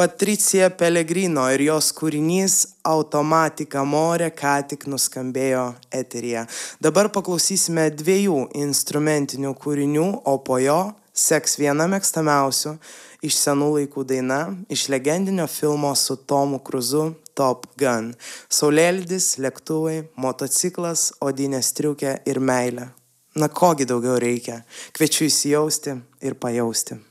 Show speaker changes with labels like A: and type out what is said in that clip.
A: Patricija Pellegrino ir jos kūrinys Automatika More ką tik nuskambėjo eteryje. Dabar paklausysime 2 instrumentinių kūrinių, o po jo seks viena mėgstamiausių iš senų laikų daina, iš legendinio filmo su Tomu Cruizu Top Gun. Saulėlydis, lėktuvai, motociklas, odinė striukė ir meilė. Na kogi daugiau reikia? Kviečiu įsijausti ir pajausti.